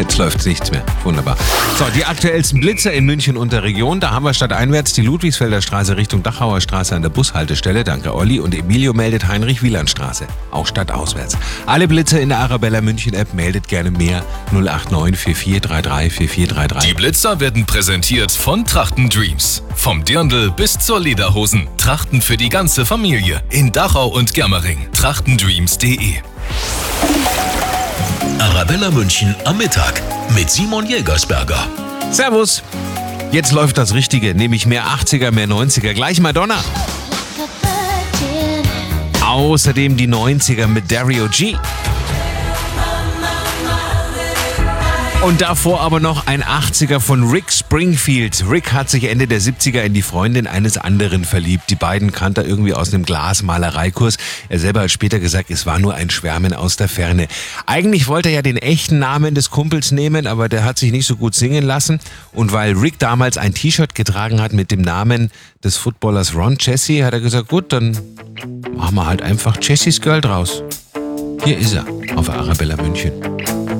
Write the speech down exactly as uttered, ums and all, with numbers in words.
Jetzt läuft nichts mehr. Wunderbar. So, die aktuellsten Blitzer in München und der Region. Da haben wir stadteinwärts die Ludwigsfelder Straße Richtung Dachauer Straße an der Bushaltestelle. Danke, Olli. Und Emilio meldet Heinrich-Wieland-Straße. Auch stadtauswärts. Alle Blitzer in der Arabella München-App meldet gerne mehr. null acht neun vier vier drei drei vier vier drei drei. Die Blitzer werden präsentiert von Trachten Dreams. Vom Dirndl bis zur Lederhosen. Trachten für die ganze Familie. In Dachau und Germering. trachtendreams punkt de. Arabella München am Mittag mit Simon Jägersberger. Servus. Jetzt läuft das Richtige, nämlich mehr achtziger, mehr neunziger. Gleich Madonna. Außerdem die neunziger mit Dario G. Und davor aber noch ein achtziger von Rick Springfield. Rick hat sich Ende der siebziger in die Freundin eines anderen verliebt. Die beiden kannte er irgendwie aus einem Glasmalereikurs. Er selber hat später gesagt, es war nur ein Schwärmen aus der Ferne. Eigentlich wollte er ja den echten Namen des Kumpels nehmen, aber der hat sich nicht so gut singen lassen. Und weil Rick damals ein T-Shirt getragen hat mit dem Namen des Footballers Ron Jesse, hat er gesagt, gut, dann machen wir halt einfach Jessys Girl draus. Hier ist er auf Arabella München.